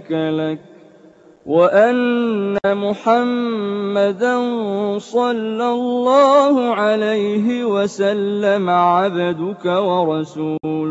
لك وأن محمدا صلى الله عليه وسلم عبدك ورسولك